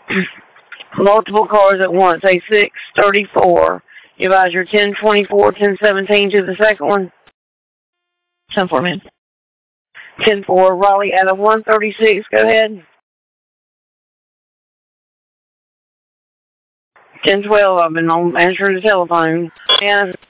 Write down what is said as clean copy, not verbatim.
Multiple cars at once. A 634. You advise your 1024, 1017 to the second one. 10-4, man. 10-4, Raleigh out of 136. Go ahead. 10-12, I've been on answering the telephone. And